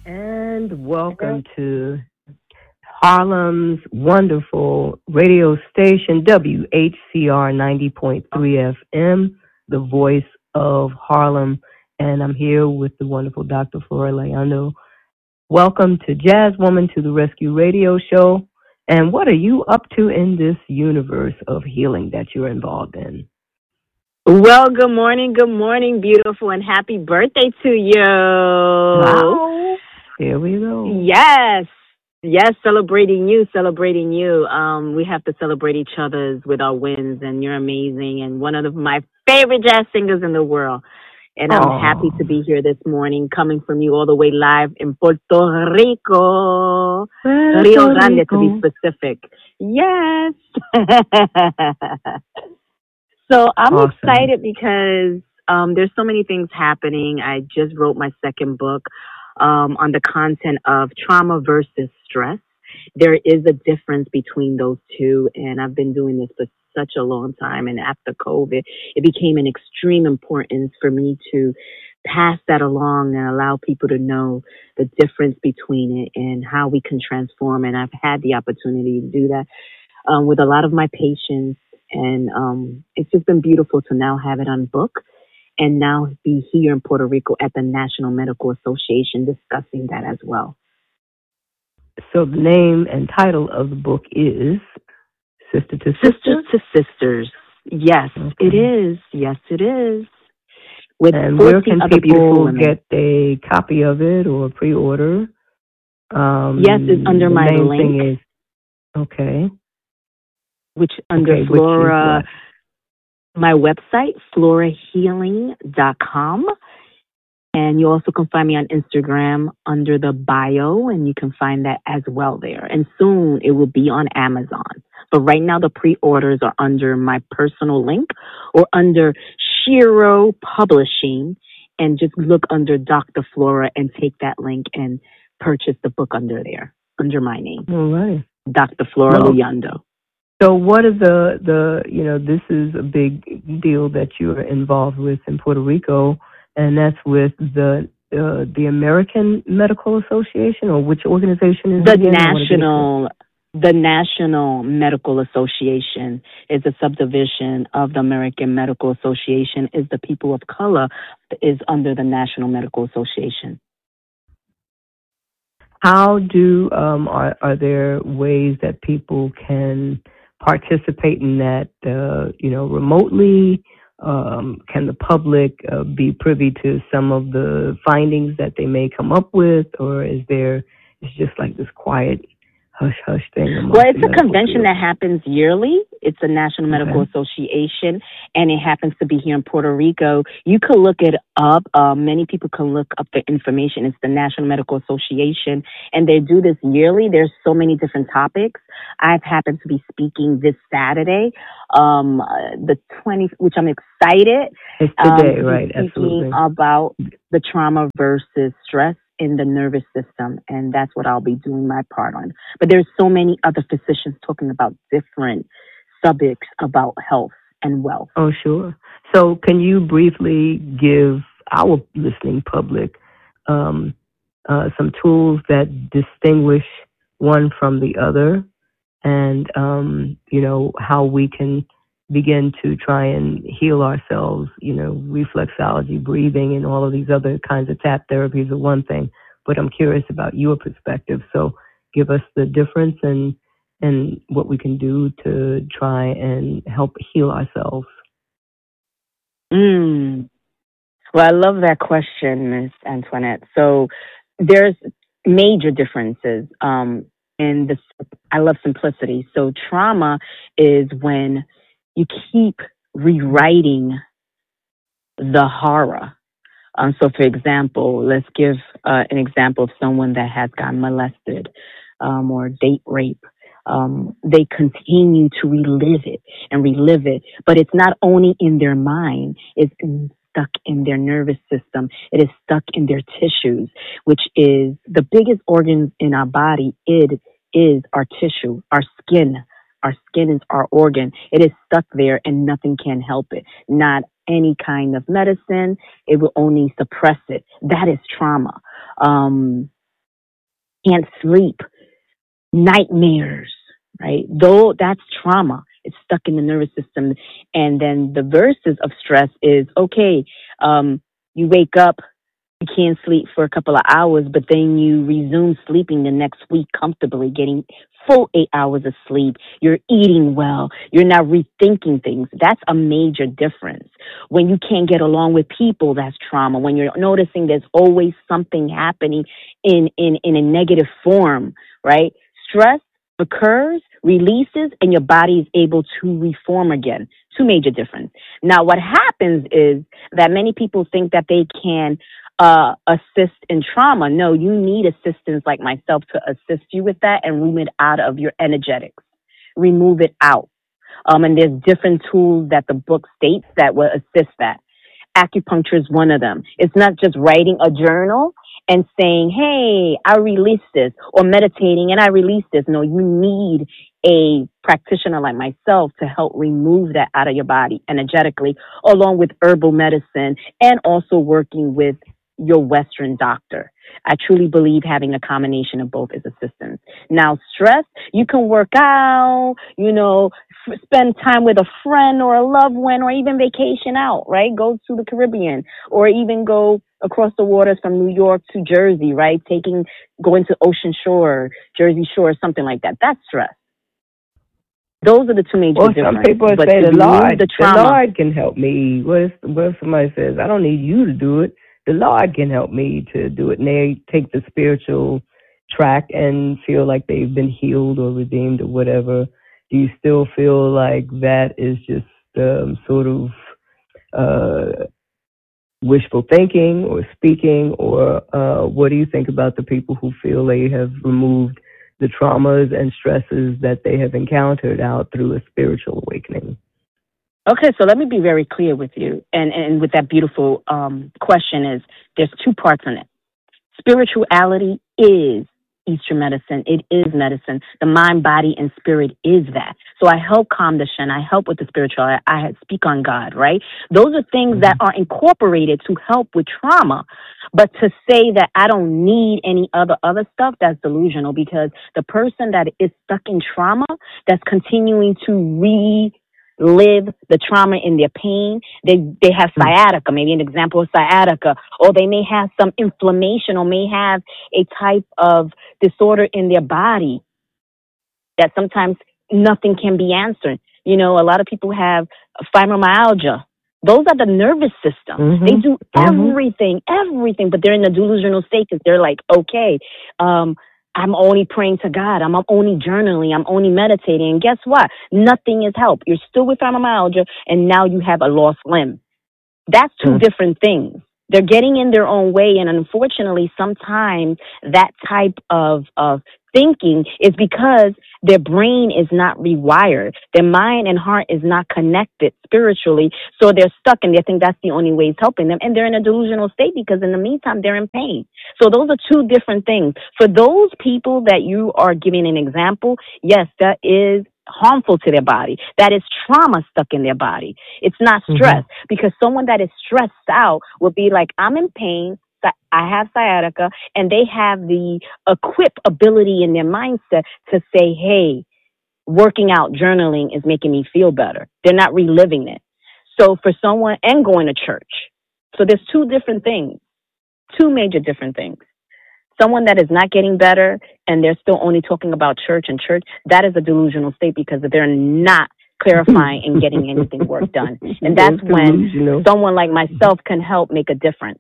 And welcome to Harlem's wonderful radio station, WHCR 90.3 FM, the voice of Harlem. And I'm here with the wonderful Dr. Flora Leando. Welcome to Jazz Woman to the Rescue radio show. And what are you up to in this universe of healing that you're involved in? Well, good morning, beautiful, and happy birthday to you. Wow. Here we go. Yes, celebrating you. We have to celebrate each other's with our wins, and you're amazing and one of my favorite jazz singers in the world. And I'm happy to be here this morning, coming from you all the way live in Puerto Rico. Rio Grande, to be specific. Yes. So I'm excited because there's so many things happening. I just wrote my second book on the content of trauma versus stress. There is a difference between those two, and I've been doing this for such a long time. And after COVID, it became an extreme importance for me to pass that along and allow people to know the difference between it and how we can transform. And I've had the opportunity to do that with a lot of my patients. And it's just been beautiful to now have it on book and now be here in Puerto Rico at the National Medical Association discussing that as well. So the name and title of the book is Sister to Sister? Sisters to Sisters. Yes, It is. Yes, it is. And where can people get a copy of it or pre-order? Yes, it's under my link. Okay. Which under Flora, my website, florahealing.com. And you also can find me on Instagram under the bio, and you can find that as well there. And soon it will be on Amazon. But right now the pre-orders are under my personal link or under Shiro Publishing, and just look under Dr. Flora and take that link and purchase the book under there, under my name. All right. Dr. Flora Leando. So what are this is a big deal that you're involved with in Puerto Rico, and that's with the American Medical Association, or which organization is it? The National Medical Association is a subdivision of the American Medical Association. Is the people of color is under the National Medical Association. How do are there ways that people can participate in that, remotely? Can the public be privy to some of the findings that they may come up with, or it's just like this quiet hush thing? Well, it's a convention that happens yearly. It's a National Medical Association, and it happens to be here in Puerto Rico. You can look it up. Many people can look up the information. It's the National Medical Association, and they do this yearly. There's so many different topics. I've happened to be speaking this Saturday, the 20th, which I'm excited. It's today, right? Absolutely. About the trauma versus stress in the nervous system, and that's what I'll be doing my part on. But there's so many other physicians talking about different subjects about health and wealth. Oh, sure. So can you briefly give our listening public some tools that distinguish one from the other, and how we can begin to try and heal ourselves? Reflexology, breathing, and all of these other kinds of tap therapies are one thing, but I'm curious about your perspective. So give us the difference and what we can do to try and help heal ourselves. Well, I love that question, Ms. Antoinette. So there's major differences. I love simplicity. So trauma is when you keep rewriting the horror. So, for example, let's give an example of someone that has gotten molested or date rape. They continue to relive it, but it's not only in their mind, it's stuck in their nervous system. It is stuck in their tissues, which is the biggest organ in our body. It is our tissue, our skin. Our skin is our organ. It is stuck there and nothing can help it. Not any kind of medicine. It will only suppress it. That is trauma. can't sleep, nightmares, right? Though that's trauma. It's stuck in the nervous system. And then the verses of stress is okay, you wake up, you can't sleep for a couple of hours, but then you resume sleeping the next week comfortably, getting full 8 hours of sleep. You're eating well. You're not rethinking things. That's a major difference. When you can't get along with people, that's trauma. When you're noticing there's always something happening in a negative form, right? Stress occurs, releases, and your body is able to reform again. Two major difference. Now, what happens is that many people think that they can assist in trauma. No, you need assistance like myself to assist you with that and remove it out of your energetics. Remove it out. And there's different tools that the book states that will assist that. Acupuncture is one of them. It's not just writing a journal and saying, hey, I release this, or meditating and I release this. No, you need a practitioner like myself to help remove that out of your body energetically, along with herbal medicine and also working with your Western doctor. I truly believe having a combination of both is assistance. Now, stress, you can work out, spend time with a friend or a loved one, or even vacation out, right? Go to the Caribbean, or even go across the waters from New York to Jersey, right? Going to Ocean Shore, Jersey Shore, something like that. That's stress. Those are the two major differences. Some people say the Lord can help me. What if somebody says, I don't need you to do it? The Lord can help me to do it. And they take the spiritual track and feel like they've been healed or redeemed or whatever. Do you still feel like that is just sort of wishful thinking or speaking? Or what do you think about the people who feel they have removed the traumas and stresses that they have encountered out through a spiritual awakening? Okay, so let me be very clear with you. And with that beautiful question is, there's two parts in it. Spirituality is Eastern medicine. It is medicine. The mind, body, and spirit is that. So I help calm the Shen. I help with the spirituality. I speak on God, right? Those are things that are incorporated to help with trauma. But to say that I don't need any other stuff, that's delusional, because the person that is stuck in trauma, that's continuing to live the trauma in their pain. They have sciatica, maybe an example of sciatica, or they may have some inflammation, or may have a type of disorder in their body that sometimes nothing can be answered. A lot of people have fibromyalgia. Those are the nervous system. They do everything, but they're in a delusional state because they're like, okay, I'm only praying to God. I'm only journaling. I'm only meditating. And guess what? Nothing is help. You're still with fibromyalgia, and now you have a lost limb. That's two different things. They're getting in their own way, and unfortunately, sometimes that type of thinking is because their brain is not rewired. Their mind and heart is not connected spiritually, so they're stuck, and they think that's the only way it's helping them, and they're in a delusional state because in the meantime, they're in pain. So those are two different things. For those people that you are giving an example, yes, that is harmful to their body. That is trauma stuck in their body. It's not stress, because someone that is stressed out will be like, I'm in pain, I have sciatica, and they have the ability in their mindset to say, hey, working out, journaling is making me feel better. They're not reliving it. So for someone, and going to church. So there's two different things, two major different things. Someone that is not getting better and they're still only talking about church, that is a delusional state because they're not clarifying and getting anything work done. And that's when someone like myself can help make a difference.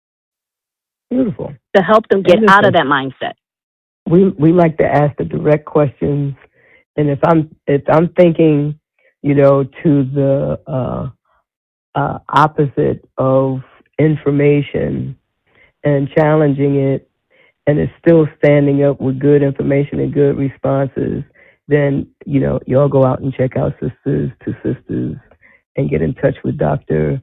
Beautiful. To help them get out of that mindset. We like to ask the direct questions, and if I'm thinking, to the opposite of information and challenging it, and it's still standing up with good information and good responses, then y'all go out and check out Sisters to Sisters and get in touch with Dr.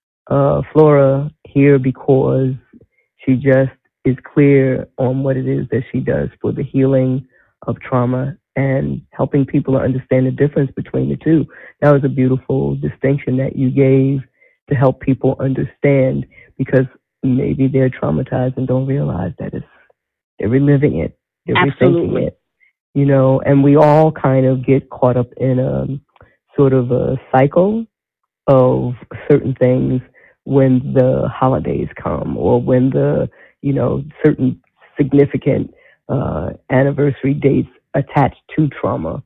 Flora here, because she just is clear on what it is that she does for the healing of trauma and helping people to understand the difference between the two. That was a beautiful distinction that you gave to help people understand, because maybe they're traumatized and don't realize that they're reliving it. You're rethinking Absolutely. it, and we all kind of get caught up in a sort of a cycle of certain things when the holidays come or when the, certain significant anniversary dates attached to trauma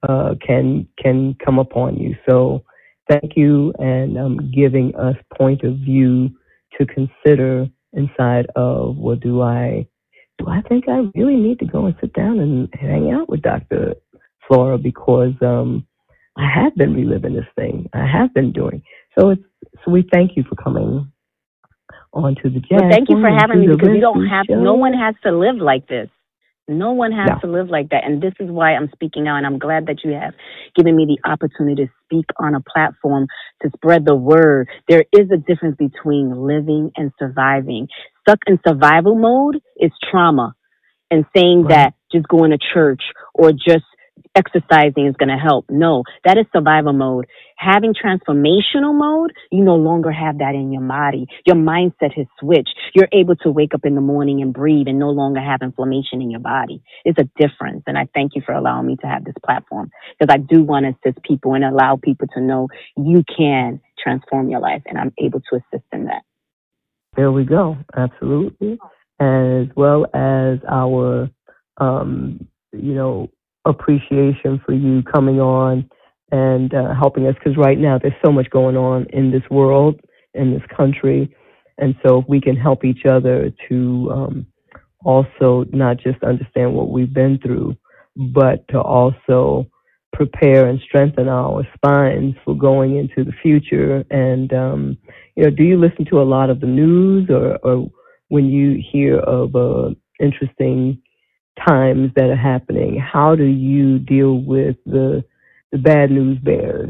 can come upon you. So thank you and giving us point of view to consider inside of, well, do I think I really need to go and sit down and hang out with Dr. Flora because I have been reliving this thing. I have been doing. So we thank you for coming on to the Well, Jazz thank you for One and having to me, the because you don't Rescue have, no one Show. has to live like this. No one has No, to live like that. And this is why I'm speaking out. And I'm glad that you have given me the opportunity to speak on a platform to spread the word. There is a difference between living and surviving. Stuck in survival mode is trauma, and saying right. that just going to church or just exercising is going to help. No, that is survival mode. Having transformational mode, you no longer have that in your body. Your mindset has switched. You're able to wake up in the morning and breathe and no longer have inflammation in your body. It's a difference. And I thank you for allowing me to have this platform, because I do want to assist people and allow people to know you can transform your life. And I'm able to assist in that. There we go. Absolutely. As well as our, um, you know, appreciation for you coming on and helping us because right now there's so much going on in this world, in this country. And so if we can help each other to also not just understand what we've been through, but to also prepare and strengthen our spines for going into the future. And, do you listen to a lot of the news or when you hear of interesting times that are happening, how do you deal with the bad news bears?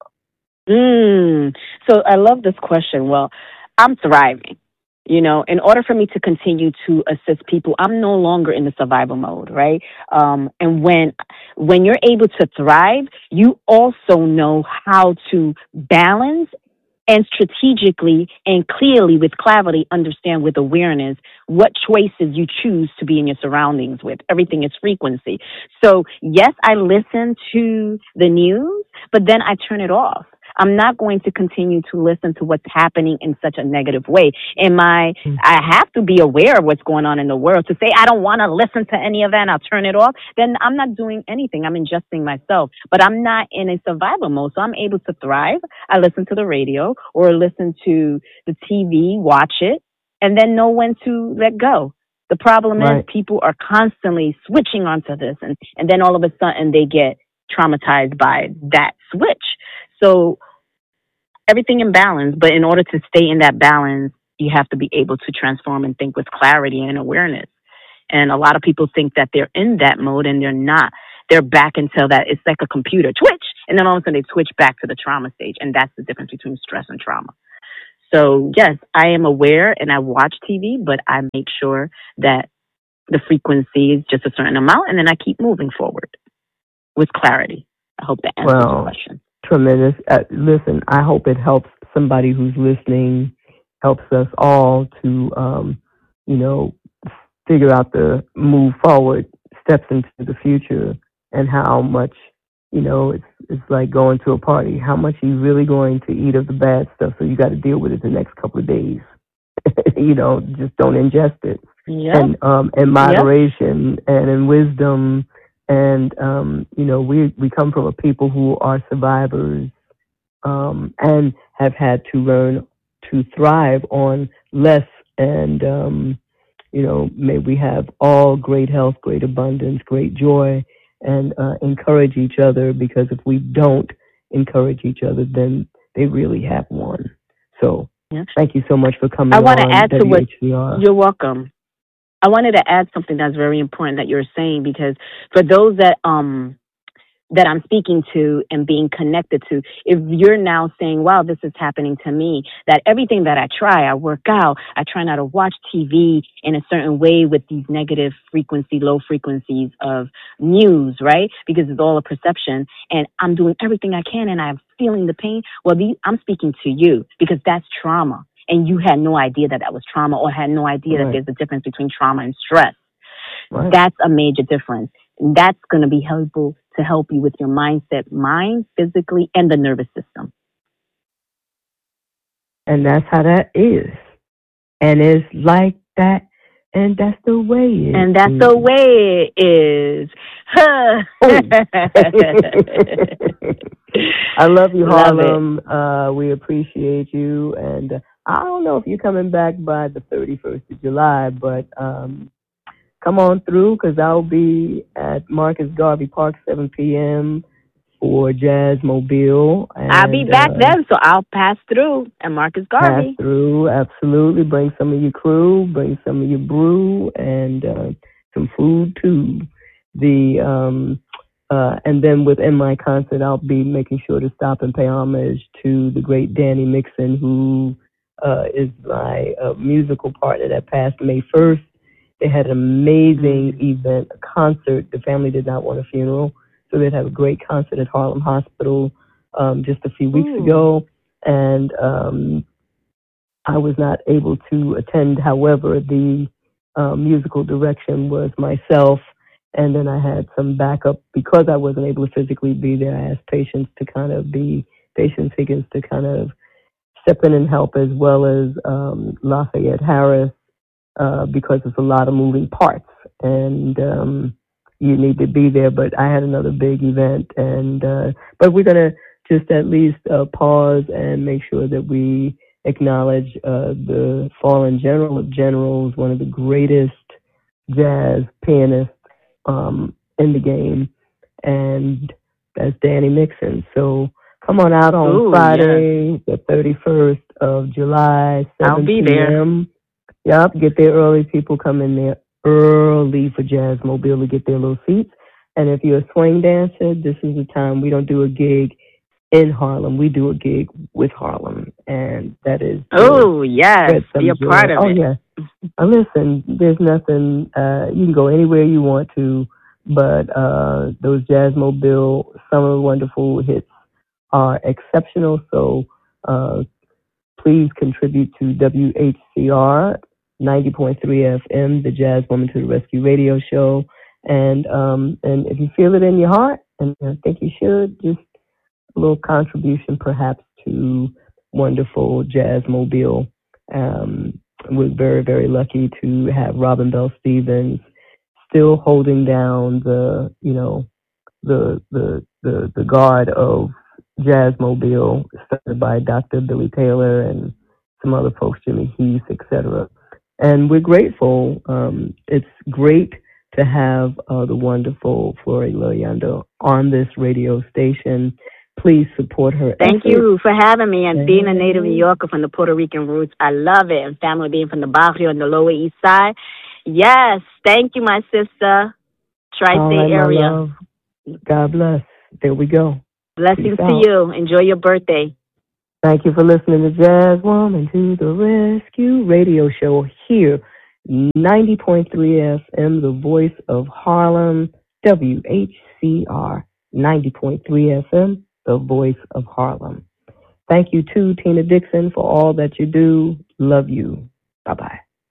Mm. So I love this question. Well, I'm thriving. In order for me to continue to assist people, I'm no longer in the survival mode, right? And when you're able to thrive, you also know how to balance and strategically and clearly with clarity understand with awareness what choices you choose to be in your surroundings with. Everything is frequency. So yes, I listen to the news, but then I turn it off. I'm not going to continue to listen to what's happening in such a negative way. I have to be aware of what's going on in the world. To say I don't want to listen to any of that and I'll turn it off, then I'm not doing anything. I'm ingesting myself. But I'm not in a survival mode, so I'm able to thrive. I listen to the radio or listen to the TV, watch it, and then know when to let go. The problem is Right. people are constantly switching onto this, and then all of a sudden they get traumatized by that switch. So everything in balance, but in order to stay in that balance, you have to be able to transform and think with clarity and awareness. And a lot of people think that they're in that mode and they're not. They're back until that it's like a computer twitch, and then all of a sudden they switch back to the trauma stage. And that's the difference between stress and trauma. So yes, I am aware and I watch TV, but I make sure that the frequency is just a certain amount, and then I keep moving forward with clarity. I hope that answers your Well, question. tremendous. Listen, I hope it helps somebody who's listening, helps us all to, you know, figure out the move forward steps into the future and how much, it's like going to a party. How much are you really going to eat of the bad stuff? So you got to deal with it the next couple of days. Just don't ingest it. Yep. And in Yep. moderation and in wisdom. And we come from a people who are survivors and have had to learn to thrive on less. And may we have all great health, great abundance, great joy, and encourage each other. Because if we don't encourage each other, then they really have won. So Yeah. thank you so much for I coming want to on add to what WHCR. you're welcome. I wanted to add something that's very important that you're saying, because for those that I'm speaking to and being connected to, if you're now saying, wow, this is happening to me, that everything that I try, I work out, I try not to watch TV in a certain way with these negative frequency, low frequencies of news, right? Because it's all a perception, and I'm doing everything I can and I'm feeling the pain. Well, I'm speaking to you because that's trauma. And you had no idea that that was trauma, or had no idea that Right. there's a difference between trauma and stress. Right. That's a major difference. And that's going to be helpful to help you with your mindset, mind, physically, and the nervous system. And that's how that is. And it's like that. And that's the way it is. And that's the way it is. I love you, Harlem. We appreciate you. And I don't know if you're coming back by the 31st of July, but come on through, because I'll be at Marcus Garvey Park, 7 p.m. for Jazzmobile. And I'll be back then, so I'll pass through at Marcus Garvey. Pass through, absolutely. Bring some of your crew, bring some of your brew, and some food too. And then within my concert, I'll be making sure to stop and pay homage to the great Danny Mixon, who is my musical partner that passed May 1st. They had an amazing event, a concert. The family did not want a funeral, so they'd have a great concert at Harlem Hospital just a few weeks ago. And I was not able to attend. However, the musical direction was myself. And then I had some backup because I wasn't able to physically be there. I asked Patience Higgins to kind of step in and help, as well as Lafayette Harris, because it's a lot of moving parts and you need to be there. But I had another big event, and but we're gonna just at least pause and make sure that we acknowledge the fallen general of generals, one of the greatest jazz pianists in the game, and that's Danny Mixon. So come on out on Friday, the 31st of July, 7 I'll be p.m. There. Yep, get there early. People come in there early for Jazzmobile to get their little seats. And if you're a swing dancer, this is the time. We don't do a gig in Harlem. We do a gig with Harlem, and that is be a part of it. Yeah. Listen, there's nothing. You can go anywhere you want to, but those Jazzmobile Summer Wonderful hits are exceptional. So please contribute to WHCR 90.3 FM, the Jazz Woman to the Rescue radio show, and if you feel it in your heart, and I think you should, just a little contribution perhaps to wonderful Jazzmobile. We're very, very lucky to have Robin Bell Stevens still holding down the guard of Jazzmobile, started by Dr. Billy Taylor and some other folks, Jimmy Heath, etc. And we're grateful. It's great to have the wonderful Flori Liliando on this radio station. Please support her. Thank you for having me, and being a native New Yorker from the Puerto Rican roots. I love it. And family being from the Barrio and the Lower East Side. Yes, thank you, my sister. Tri-State area. God bless. There we go. Blessings to you. Enjoy your birthday. Thank you for listening to Jazz Woman to the Rescue radio show here, 90.3 FM, the voice of Harlem, WHCR, 90.3 FM, the voice of Harlem. Thank you to Tina Dixon for all that you do. Love you. Bye-bye.